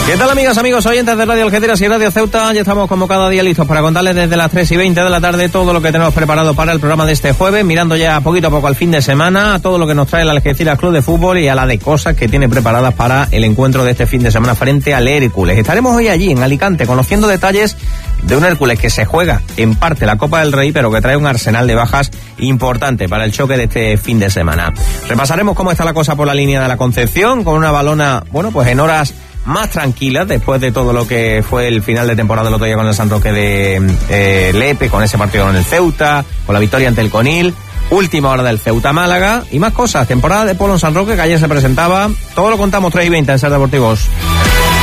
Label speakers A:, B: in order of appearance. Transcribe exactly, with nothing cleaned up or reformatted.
A: ¿Qué tal, amigas, amigos, oyentes de Radio Algeciras y Radio Ceuta? Ya estamos como cada día listos para contarles desde las tres y veinte de la tarde todo lo que tenemos preparado para el programa de este jueves, mirando ya poquito a poco al fin de semana, a todo lo que nos trae el Algeciras Club de Fútbol y a la de cosas que tiene preparadas para el encuentro de este fin de semana frente al Hércules. Estaremos hoy allí, en Alicante, conociendo detalles de un Hércules que se juega en parte la Copa del Rey, pero que trae un arsenal de bajas importante para el choque de este fin de semana. Repasaremos cómo está la cosa por la línea de la Concepción, con una Balona, bueno, pues en horas más tranquilas después de todo lo que fue el final de temporada del otro día con el San Roque de eh, Lepe, con ese partido con el Ceuta, con la victoria ante el Conil, última hora del Ceuta Málaga y más cosas. Temporada de polo en San Roque que ayer se presentaba. Todo lo contamos tres y veinte en Ser Deportivos.